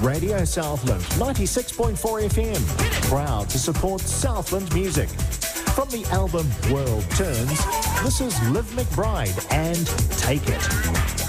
Radio Southland 96.4 FM, proud to support Southland music. From the album World Turns, this is Liv McBride and Take It.